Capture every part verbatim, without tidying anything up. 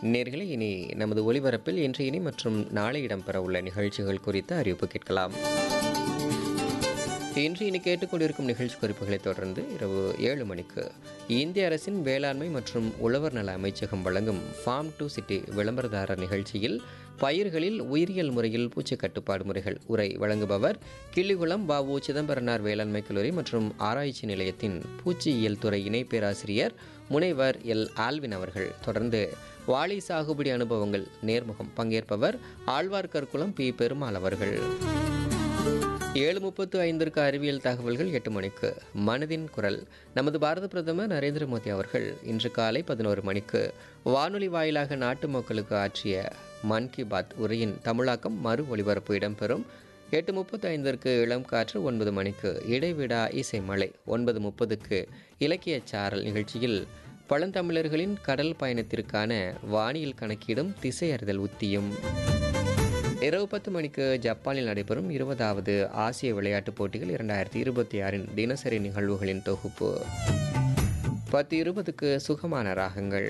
நேயர்களே, இனி நமது ஒலிபரப்பில் இன்று இனி மற்றும் நாளை இடம்பெறவுள்ள நிகழ்ச்சிகள் குறித்த அறிவிப்பு கேட்கலாம். இன்று இனி கேட்டுக்கொண்டிருக்கும் நிகழ்ச்சி குறிப்புகளை தொடர்ந்து இரவு ஏழு மணிக்கு இந்திய அரசின் வேளாண்மை மற்றும் உழவர் நல அமைச்சகம் வழங்கும் ஃபார்ம் டு சிட்டி விளம்பரதாரர் நிகழ்ச்சியில் பயிர்களில் உயிரியல் முறையில் பூச்சி கட்டுப்பாடு முறைகள் உரை வழங்குபவர் கிள்ளிகுளம் பாபு சிதம்பரனார் வேளாண்மை கல்லூரி மற்றும் ஆராய்ச்சி நிலையத்தின் பூச்சியியல் துறை இணை பேராசிரியர் முனைவர் எல் ஆல்வின் அவர்கள். தொடர்ந்து வாழை சாகுபடி அனுபவங்கள் நேர்முகம் பங்கேற்பவர் ஆழ்வார்கற்குளம் பி பெருமாள் அவர்கள். ஏழு முப்பத்து ஐந்திற்கு அறிவியல் தகவல்கள். எட்டு மணிக்கு மனதின் குரல். நமது பாரத பிரதமர் நரேந்திர மோடி அவர்கள் இன்று காலை பதினோரு மணிக்கு வானொலி வாயிலாக நாட்டு மக்களுக்கு ஆற்றிய மன் கி பாத் உரையின் தமிழாக்கம் மறு ஒலிபரப்பு இடம்பெறும். எட்டு முப்பத்தி ஐந்திற்கு இளம் காற்று. ஒன்பது மணிக்கு இடைவிடா இசை மலை. ஒன்பது முப்பதுக்கு இலக்கிய சாரல் நிகழ்ச்சியில் பழந்தமிழர்களின் கடல் பயணத்திற்கான வானியல் கணக்கீடும் திசை அறிதல் உத்தியும். இரவு பத்து மணிக்கு ஜப்பானில் நடைபெறும் இருபதாவது ஆசிய விளையாட்டுப் போட்டிகள் இரண்டாயிரத்தி இருபத்தி ஆறின் தினசரி நிகழ்வுகளின் தொகுப்பு. பத்து இருபதுக்கு சுகமான ராகங்கள்.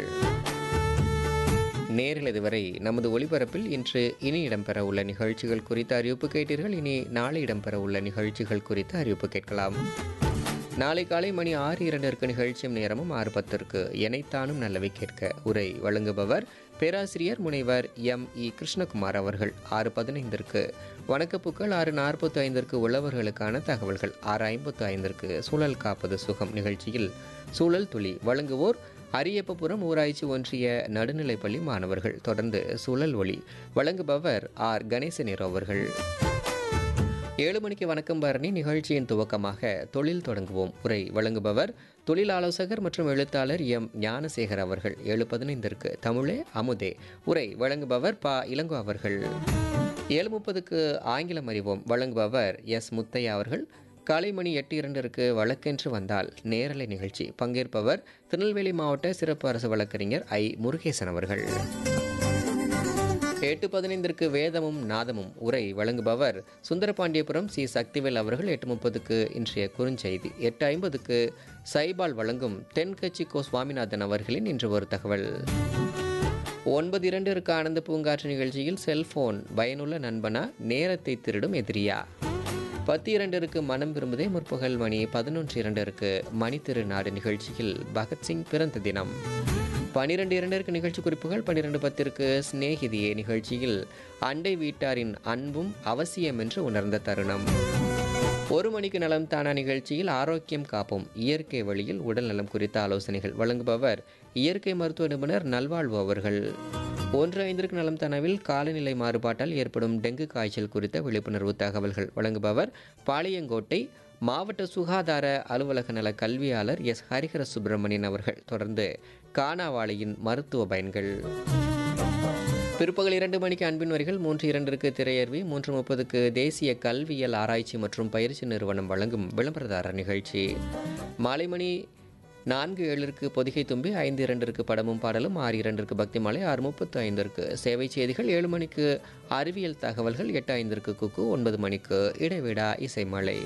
நேரில் இதுவரை நமது ஒலிபரப்பில் இன்று இனி இடம்பெற உள்ள நிகழ்ச்சிகள் குறித்த அறிவிப்பு கேட்டீர்கள். இனி நாளை இடம்பெற உள்ள நிகழ்ச்சிகள் குறித்த அறிவிப்பு கேட்கலாம். நாளை காலை மணி ஆறு இரண்டிற்கு நிகழ்ச்சியும் நேரமும் ஆறு பத்திற்கு எனைத்தானும் நல்லவை கேட்க உரை வழங்குபவர் பேராசிரியர் முனைவர் எம் இ கிருஷ்ணகுமார் அவர்கள். ஆறு பதினைந்திற்கு வணக்கப்பூக்கள். ஆறு நாற்பத்தி ஐந்திற்கு உழவர்களுக்கான தகவல்கள். ஆறு ஐம்பத்து ஐந்திற்கு சூழல் காப்பது சுகம் நிகழ்ச்சியில் சூழல் துளி வழங்குவோர் அரியப்பபுரம் ஊராட்சி ஒன்றிய நடுநிலைப்பள்ளி மாணவர்கள். தொடர்ந்து சூழல் ஒளி வழங்குபவர் ஆர் கணேசநேரு அவர்கள். ஏழு மணிக்கு வணக்கம் பரணி நிகழ்ச்சியின் துவக்கமாக தொழில் தொடங்குவோம் உரை வழங்குபவர் தொழில் ஆலோசகர் மற்றும் எழுத்தாளர் எம் ஞானசேகர் அவர்கள். ஏழு பதினைந்திற்கு தமிழே அமுதே உரை வழங்குபவர் ப இளங்கோ அவர்கள். ஏழு முப்பதுக்கு ஆங்கிலம் அறிவோம் வழங்குபவர் எஸ் முத்தையா அவர்கள். காலை மணி எட்டு இரண்டிற்கு வழக்கென்று வந்தால் நேரலை நிகழ்ச்சி பங்கேற்பவர் திருநெல்வேலி மாவட்ட சிறப்பு அரசு வழக்கறிஞர் ஐ முருகேசன் அவர்கள். எட்டு பதினைந்திற்கு வேதமும் நாதமும் உரை வழங்குபவர் சுந்தரபாண்டியபுரம் சி சக்திவேல் அவர்கள். எட்டு முப்பதுக்கு இன்றைய குறுஞ்செய்தி. எட்டு ஐம்பதுக்கு சைபால் வழங்கும் தென்கட்சி கோ சுவாமிநாதன் அவர்களின் இன்று ஒரு தகவல். ஒன்பது இரண்டிற்கு ஆனந்த பூங்காற்று நிகழ்ச்சியில் செல்போன் பயனுள்ள நண்பனா நேரத்தை திருடும் எதிரியா. பத்து இரண்டிற்கு மனம் விரும்புதே. முற்பகல் மணி பதினொன்று இரண்டிற்கு மணித்திரு நாடு நிகழ்ச்சியில் பகத்சிங் பிறந்த தினம். பனிரெண்டு இரண்டிற்கு நிகழ்ச்சி குறிப்புகள். பன்னிரெண்டு பத்திற்கு சிநேகிதியே நிகழ்ச்சியில் அண்டை வீட்டாரின் அன்பும் அவசியம் என்று உணர்ந்த தருணம். ஒரு மணிக்கு நலம் தானா நிகழ்ச்சியில் ஆரோக்கியம் காப்போம் இயற்கை வழியில் உடல் நலம் குறித்த ஆலோசனைகள் வழங்குபவர் இயற்கை மருத்துவ நிபுணர் நல்வாழ்வு அவர்கள். ஒன்று ஐந்திற்கு நலம் தானாவில் காலநிலை மாறுபாட்டால் ஏற்படும் டெங்கு காய்ச்சல் குறித்த விழிப்புணர்வு தகவல்கள் வழங்குபவர் பாளையங்கோட்டை மாவட்ட சுகாதார அலுவலக நல கல்வியாளர் எஸ் ஹரிஹர சுப்பிரமணியன் அவர்கள். தொடர்ந்து கானாவாளியின் மருத்துவ பயன்கள். பிற்பகல் இரண்டு மணிக்கு அன்பின் வரிகள். மூன்று இரண்டிற்கு திரையர்வி. மூன்று முப்பதுக்கு தேசிய கல்வியியல் ஆராய்ச்சி மற்றும் பயிற்சி நிறுவனம் வழங்கும் விளம்பரதாரர் நிகழ்ச்சி. மாலை மணி நான்கு ஏழிற்கு பொதிகை தும்பி. ஐந்து இரண்டிற்கு படமும் பாடலும். ஆறு இரண்டிற்கு பக்தி மாலை. ஆறு முப்பத்து ஐந்திற்கு சேவை செய்திகள். ஏழு மணிக்கு அறிவியல் தகவல்கள். எட்டு ஐந்திற்கு குக்கு. ஒன்பது மணிக்கு இடைவிடா இசை மலை.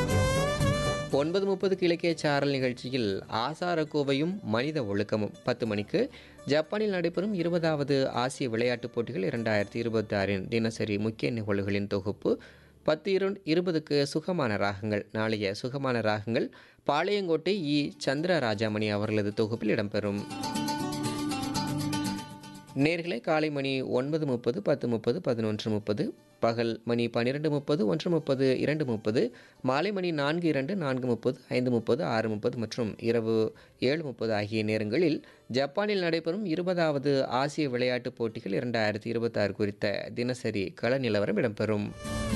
ஒன்பது முப்பதுக்கு இலக்கிய சாரல் நிகழ்ச்சியில் ஆசாரக்கோவையும் மனித ஒழுக்கமும். பத்து மணிக்கு ஜப்பானில் நடைபெறும் இருபதாவது ஆசிய விளையாட்டுப் போட்டிகள் இரண்டாயிரத்தி இருபத்தி ஆறின் தினசரி முக்கிய நிகழ்வுகளின் தொகுப்பு. பத்து இரு இருபதுக்கு சுகமான ராகங்கள். நாளைய சுகமான ராகங்கள் பாளையங்கோட்டை இ சந்திர ராஜாமணி அவர்களது தொகுப்பில் இடம்பெறும். நேர்களை காலை மணி ஒன்பது முப்பது பத்து முப்பது பதினொன்று முப்பது பகல் மணி பன்னிரெண்டு முப்பது ஒன்று முப்பது இரண்டு முப்பது மாலை மணி நான்கு இரண்டு நான்கு முப்பது ஐந்து முப்பது ஆறு முப்பது மற்றும் இரவு ஏழு முப்பது ஆகிய நேரங்களில் ஜப்பானில் நடைபெறும் இருபதாவது ஆசிய விளையாட்டுப் போட்டிகள் இரண்டாயிரத்தி இருபத்தி ஆறு குறித்த தினசரி கள நிலவரம் இடம்பெறும்.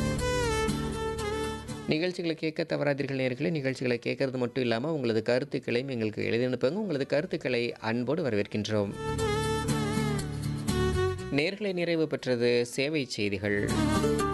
நிகழ்ச்சிகளை கேட்க தவறாதீர்கள் நேயர்களே. நிகழ்ச்சிகளை கேட்கறது மட்டும் இல்லாமல் உங்களது கருத்துக்களையும் எங்களுக்கு எழுதி அனுப்புங்க. உங்களது கருத்துக்களை அன்போடு வரவேற்கின்றோம். நேர்களை நிறைவு பெற்றது சேவை செய்திகள்.